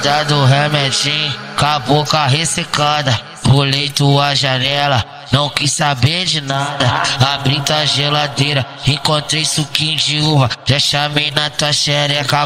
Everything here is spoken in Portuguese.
Guarda do remedinho, com a boca ressecada. Pulei tua janela, não quis saber de nada. Abri tua geladeira, encontrei suquinho de uva. Já chamei na tua xereca.